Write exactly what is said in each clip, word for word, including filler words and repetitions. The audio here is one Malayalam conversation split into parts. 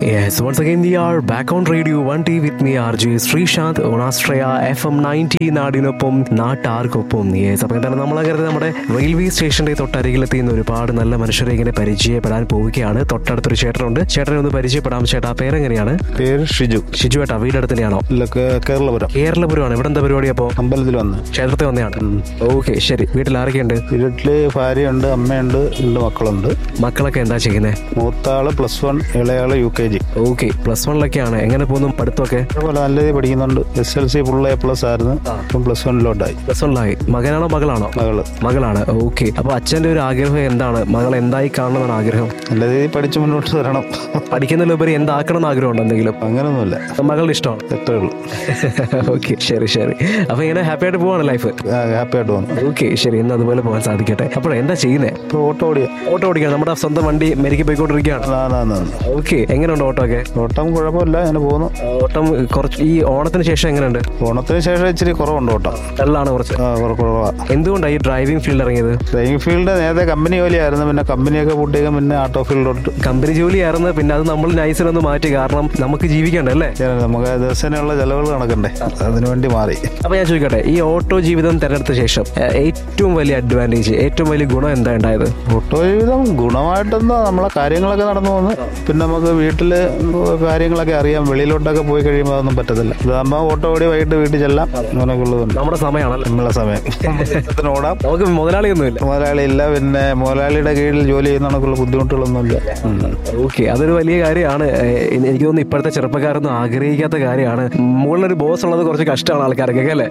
Yes, once again we are back on Radio one T with me R J Srishant on Astraya F M ninety നാടിനൊപ്പം നാട്ടാർക്കൊപ്പം. യെസ്, അപ്പോൾ എന്താണ് നമ്മളങ്ങനെ നമ്മുടെ റെയിൽവേ സ്റ്റേഷന്റെ തൊട്ടരികിലെത്തിയുന്ന ഒരുപാട് നല്ല മനുഷ്യരെ ഇങ്ങനെ പരിചയപ്പെടാൻ പോവുകയാണ്. തൊട്ടടുത്തൊരു ചേട്ടനുണ്ട്, ചേട്ടനെ ഒന്ന് പരിചയപ്പെടാം. ചേട്ടാ പേരെങ്ങനെയാണ്? പേര് ഷിജു. ഷിജു ഏട്ടാ, വീടടുത്ത് തന്നെയാണോ? കേരളപുരം. കേരളപുരമാണ്. ഇവിടെ എന്താ പരിപാടി? അപ്പോൾ അമ്പലത്തിൽ വന്ന് ക്ഷേത്രത്തിൽ വന്നതാണ്. ഓക്കെ, ശരി. വീട്ടിൽ ആരൊക്കെയുണ്ട്? വീട്ടില് ഭാര്യയുണ്ട്, അമ്മയുണ്ട്, രണ്ട് മക്കളുണ്ട്. മക്കളൊക്കെ എന്താ ചെയ്യുന്നത്? മൂത്താള് പ്ലസ് വൺ, ഇളയാള് U K G. Okay, plus വണ്ണിലൊക്കെയാണ്. എങ്ങനെ പോകുന്നു പഠിത്തമൊക്കെ? അതുപോലെ നല്ല രീതിയിൽ പഠിക്കുന്നുണ്ട്. S L C full A plus ആയിരുന്നു, ഇപ്പം പ്ലസ് വണ്ണിലോട്ടായി. പ്ലസ് വണ്ണിലായി. മകനാണോ മകളാണോ? മകള്. മകളാണ്. ഓക്കെ, അപ്പൊ അച്ഛന്റെ ഒരു ആഗ്രഹം എന്താണ്? മകൾ എന്തായി കാണണമെന്നാണ് ആഗ്രഹം? നല്ല രീതിയിൽ പഠിച്ച് മുന്നോട്ട് വരണം. പഠിക്കുന്നതിലുപരി എന്താക്കണം എന്ന് ആഗ്രഹമുണ്ട് എന്തെങ്കിലും? അങ്ങനൊന്നുമില്ല, മകളുടെ ഇഷ്ടമാണ്. എത്രേ ഉള്ളൂ. ഓക്കെ, ശരി ശരി. അപ്പൊ ഇങ്ങനെ ഹാപ്പി ആയിട്ട് പോവാണ് ലൈഫ്? ഹാപ്പി ആയിട്ട് പോകുന്നു. ഓക്കെ, ശരി. ഇന്ന് അതുപോലെ പോകാൻ സാധിക്കട്ടെ. അപ്പോൾ എന്താ ചെയ്യുന്നത്? ഇപ്പൊ ഓട്ടോ ഓടിയ ഓട്ടോ ഓടിക്കണം. നമ്മുടെ സ്വന്തം വണ്ടി മെരുക്കി പോയിക്കൊണ്ടിരിക്കുകയാണ്. ഓക്കെ, എങ്ങനെയുണ്ട് ഓട്ടോ ഒക്കെ? ഓട്ടം കുഴപ്പമില്ല, അങ്ങനെ പോകുന്നു. ഓട്ടം കുറച്ച് ഈ ഓണത്തിന് ശേഷം എങ്ങനെയുണ്ട്? ഓണത്തിന് ശേഷം ഇച്ചിരി കുറവുണ്ട് ഓട്ടം. ഡള്ളാണ് കുറച്ച്. കുറവാണ്. എന്തുകൊണ്ടാണ് ഈ ഡ്രൈവിംഗ് ഫീൽഡ് ഇറങ്ങിയത്? ഡ്രൈവിംഗ് ഫീൽഡ് നേരത്തെ കമ്പനി ജോലിയായിരുന്നു, പിന്നെ കമ്പനിയൊക്കെ പൂട്ടിയേക്കും, പിന്നെ ഓട്ടോ ഫീൽഡോട്ട്. കമ്പനി ജോലിയായിരുന്നു, പിന്നെ അത് നമ്മൾ നൈസിലൊന്ന് മാറ്റി. കാരണം നമുക്ക് ജീവിക്കണ്ടേ അല്ലേ? നമുക്ക് ദിവസേനയുള്ള ചെലവുകൾ കണക്കണ്ടേ, അതിനു വേണ്ടി മാറി. അപ്പൊ ഞാൻ ചോദിക്കട്ടെ, ഈ ഓട്ടോ ജീവിതം തെരഞ്ഞെടുത്ത ശേഷം ഏറ്റവും വലിയ അഡ്വാൻറ്റേജ്, ഏറ്റവും വലിയ ഗുണം എന്താ ഉണ്ടായത്? ഓട്ടോ ജീവിതം ഗുണമായിട്ടെന്താ, നമ്മളെ കാര്യങ്ങളൊക്കെ നടന്നു പോകുന്നു. പിന്നെ നമുക്ക് വീട്ടില് കാര്യങ്ങളൊക്കെ അറിയാം. വെളിയിലോട്ടൊക്കെ പോയി കഴിയുമ്പോൾ അതൊന്നും പറ്റത്തില്ല. ഇതാകുമ്പോൾ ഓട്ടോ ഓടി വൈകിട്ട് വീട്ടിൽ ചെല്ലാം, അങ്ങനെയൊക്കെ ഉള്ളതുണ്ട്. നമ്മുടെ സമയമാണല്ലോ, നമ്മളെ സമയം ഓടാം. നമുക്ക് മുതലാളിയൊന്നുമില്ല. മുതലാളി ഇല്ല, പിന്നെ മുതലാളിയുടെ കീഴിൽ ജോലി ചെയ്യുന്നതിനൊക്കെയുള്ള ബുദ്ധിമുട്ടുകളൊന്നുമില്ല. ഓക്കെ, അതൊരു വലിയ കാര്യമാണ്. എനിക്ക് തോന്നുന്നു ഇപ്പോഴത്തെ ചെറുപ്പക്കാരൊന്നും ആഗ്രഹിക്കാത്ത കാര്യമാണ്. മുകളിലൊരു ബോസ് ഉള്ളത് കുറച്ച് കഷ്ടമാണ് ആൾക്കാരൊക്കെ അല്ലേ?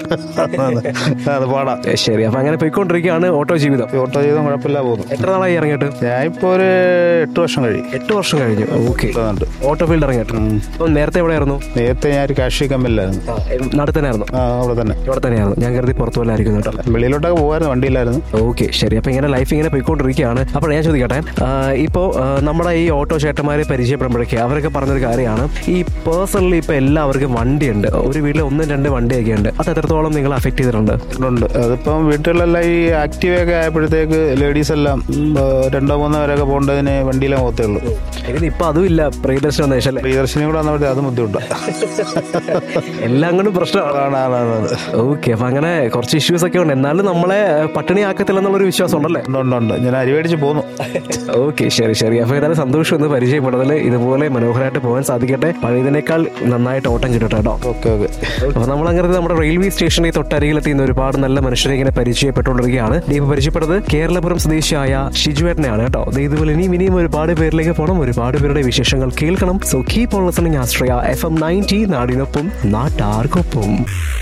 അത് പാടാം. ശരി, അപ്പൊ അങ്ങനെ പോയിക്കൊണ്ടിരിക്കുകയാണ് ഓട്ടോ ജീവിതം. ഓട്ടോ ജീവിതം കുഴപ്പമില്ല പോകുന്നു. എത്ര നാളായി ഇറങ്ങിയിട്ട്? ഞാനിപ്പോ ഒരു എട്ട് വർഷം കഴിഞ്ഞു. എട്ട് വർഷം കഴിഞ്ഞു. ഓക്കെ, ഓട്ടോ ഫീൽഡ് ഇറങ്ങിയിട്ട്. അപ്പൊ നേരത്തെ എവിടെയായിരുന്നു? നേരത്തെ ഞാൻ ഒരു കാർഷിക കമ്പനിയിലായിരുന്നു. നാട്ടിൽ തന്നെ ആയിരുന്നു? അവിടെ തന്നെ. ഇവിടെ തന്നെയായിരുന്നു. ഞാൻ കരുതി പുറത്തു പോലായിരിക്കും കേട്ടോ. വെളിയിലോട്ടൊക്കെ പോകായിരുന്നു, വണ്ടിയിലായിരുന്നു. ഓക്കെ, ശരി. അപ്പൊ ഇങ്ങനെ ലൈഫ് ഇങ്ങനെ പോയിക്കൊണ്ടിരിക്കുകയാണ്. അപ്പോൾ ഞാൻ ചോദിക്കട്ടെ, ഇപ്പോ നമ്മുടെ ഈ ഓട്ടോ ചേട്ടന്മാരെ പരിചയപ്പെടുമ്പോഴേക്ക് അവരൊക്കെ പറഞ്ഞൊരു കാര്യമാണ്, ഈ പേഴ്സണലി ഇപ്പൊ എല്ലാവർക്കും വണ്ടിയുണ്ട്. ഒരു വീട്ടിൽ ഒന്നും രണ്ട് വണ്ടിയൊക്കെ ഉണ്ട്. അത് എത്രത്തോളം നിങ്ങൾ അഫക്ട് ചെയ്തിട്ടുണ്ട്? ഉണ്ട്. അതിപ്പം വീട്ടുകളിലെല്ലാം ഈ ആക്റ്റീവൊക്കെ ആയപ്പോഴത്തേക്ക് ലേഡീസ് എല്ലാം രണ്ടോ മൂന്നോ പേരൊക്കെ പോകേണ്ടതിന് വണ്ടിയിലെ പോകത്തേ ഉള്ളൂ. ഇപ്പൊ അതും ഇല്ല. പ്രിയദർശനം ദേശം പ്രിയദർശിനി കൂടെ വന്നപ്പോഴത്തെ അത് ബുദ്ധിമുട്ടാണ്. എല്ലാം കൊണ്ടും പ്രശ്നമാണ്. ഓക്കെ, അപ്പൊ അങ്ങനെ കുറച്ച് ഇഷ്യൂസ് ഒക്കെ ഉണ്ട്. എന്നാലും നമ്മളെ പട്ടിണി ആക്കത്തില്ലെന്നുള്ളൊരു വിശ്വാസം ഉണ്ടല്ലേ? ഉണ്ട്. ഞാൻ അരി മേടിച്ച് പോന്നു. ഓക്കെ, ശരി ശരി. അപ്പൊ ഏതായാലും സന്തോഷം ഒന്ന് പരിചയപ്പെടുന്നതിൽ. ഇതുപോലെ മനോഹരമായിട്ട് പോകാൻ സാധിക്കട്ടെ. പഴയതിനേക്കാൾ നന്നായിട്ട് ഓട്ടം കിട്ടട്ടെ കേട്ടോ. Okay okay. അപ്പൊ നമ്മളങ്ങനെ നമ്മുടെ റെയിൽവേ സ്റ്റേഷനിൽ തൊട്ടരികിലെത്തിയുന്ന ഒരുപാട് നല്ല മനുഷ്യരെ ഇങ്ങനെ പരിചയപ്പെട്ടുകൊണ്ടിരിക്കുകയാണ്. ഇപ്പൊ പരിചയപ്പെട്ടത് കേരളപുരം സ്വദേശിയായ ഷിജുവേട്ടനെയാണ് കേട്ടോ. ഇതുപോലെ ഇനിയും ഇനിയും ഒരുപാട് പേരിലേക്ക് പോകണം, ഒരുപാട് പേരുടെ വിശേഷങ്ങൾ കേൾക്കണം. So keep on listening Ashraya F M ninety നാടിനൊപ്പം നാട്ടാർക്കൊപ്പം.